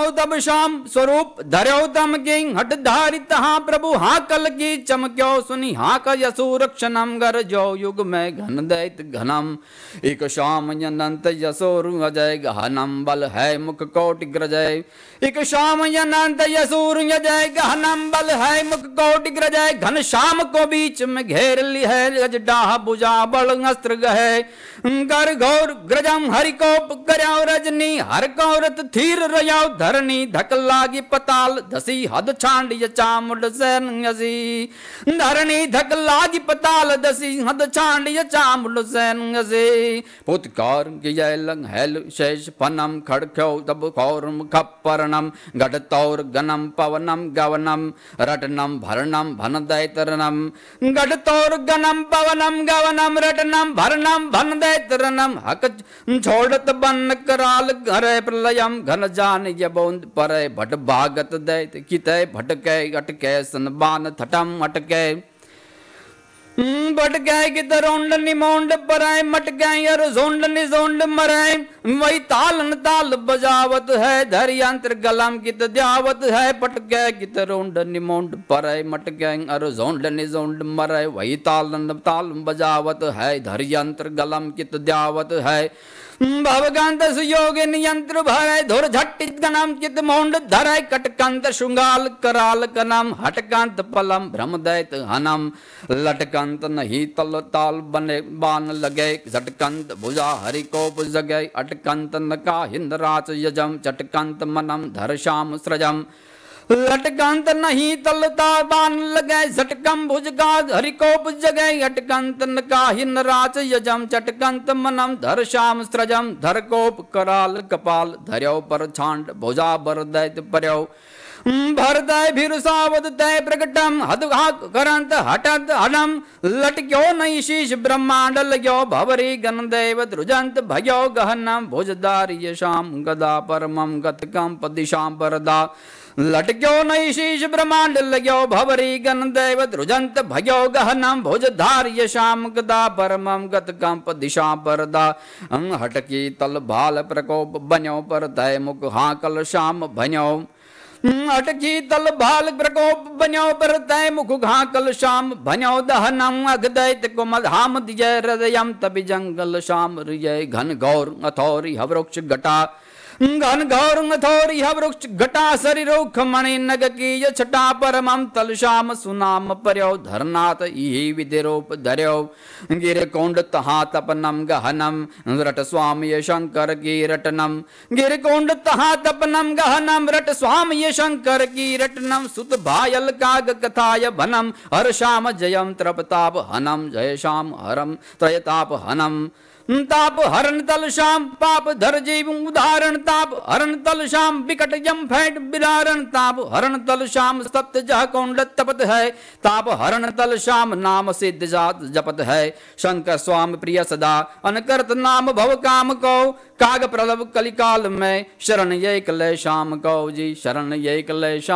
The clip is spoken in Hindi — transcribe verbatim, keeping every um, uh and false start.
तब श्याम स्वरूप धर्यो तम किंग हट धारी तहा प्रभु हाँ कल की चमक्यो सुनी हाँ का यसु रक्षणम गर जो युग में घन दैत घनम एक श्याम अनंत यसुर अजय गहनम बल है मुख कोटि ग्रजय एक श्याम अनंत यसुर अजय गहनम बल है मुख कोटि ग्रजय घन श्याम को बीच में घेर ली है गज डाह बुझा बल अस्त्र गहे कर घोर ग्रजम हरि कोप करयाव रजनी हर कौरत थीर रयाव धरनी धक लागी पताल धसी हद छांडिय चामुंड सैन यसी धरनी धक लागी पताल दसी हद छांडिय चामुंड सैन यसी पुतकार किजय लंग हेल शेष फनम खड़ख्यो तब कौरम खप्परनम गढ़तौर गनम पवनम गवनम रटनम भरणम भन दैतरनम गढ़तौर गनम पवनम गवनम रटनम भरणम भन दैतरनम हक छोड़त बन कराल घरे प्रलयम घन जान यबोंद परे भट भागत दैत कितय भटके अटके सनबान थटम अटके भटके कित रोंड निमोंड पराय मटके अर झोंड निझोंड मराय वही तालन ताल बजावत है धरि यंत्र गलम कित द्यावत है पटके कित रोंड निमोंड पराय मटके अर झोंड निझोंड मराय वही तालन ताल बजावत है धरि यंत्र गलम कित द्यावत है भवकांत सुयोग नियंत्र भरय धुर झट्टित गनम चित मोंड धरय कटकांत शुंगाल कराल कनम हटकांत पलम भ्रम दैत हनम लटकांत नहीं तल ताल बने बान लगे झटकांत भुजा हरि कोप जगे अटकांत नका हिंदराच यजम चटकांत मनम धर श्याम सृजम लटकांत नहीं तलता बान लगे झटकम भुजगा हरिकोप जगे अटकंत नकाहिन राच यजम चटकंत मनम धर श्याम स्त्रजम धर कोप कराल कपाल धर्यो पर छांड भुजा बर दैत पर्यो भरदय भीरुसावद तय प्रकटम हदघाक करंत हटत हनम लटक्यो नहीं शीश ब्रह्मांड लग्यो भवरी गण देव द्रुजंत भयो गहनम भुजदारी श्याम गदा परमम गतकम पदिशाम परदा लटक्यो नहीं शीश ब्रह्मांड लग्यो भवरी गण देव द्रुजंत भयो गहनम भुजधार्य श्याम गदा परमम गतकम पदिशां परदा हटकी तल भाल प्रकोप बन्यो पर तय मुख हाकल श्याम भन्यो अटकी तल भाल प्रकोप बन्यो पर तय मुख घाकल श्याम भन्यो दहनम अगदैत कुमद हाम दिजय हृदयम तबि जंगल श्याम रिजय घन गौर अथौरी हवृक्ष घटा घन गौर थोरी वृक्ष घटा सरिरुख मणि नग की छटा परमम तल श्याम सुनाम पर्यो धरनाथ ई विधिरूप धर्यो गिर कोंड तहा तपनम गहनम रट स्वामी शंकर की रटनम गिर कोंड तहा तपनम गहनम रट स्वामी शंकर की रटनम सुत भायल काग कथाय भनम हर श्याम जयम त्रपताप हनम जय श्याम हरम त्रयताप हनम ताप हरण तल श्याम पाप धर जीव उदाहरण ताप हरण तल श्याम विकट यम फैट बिरारण ताप हरण तल श्याम सत्य जह कौंड तपत है ताप हरण तल श्याम नाम सिद्ध जात जपत है शंकर स्वामी प्रिय सदा अनकरत नाम भव काम को काग प्रलभ कलिकाल में शरण ये कले श्याम को जी शरण ये कले श्याम।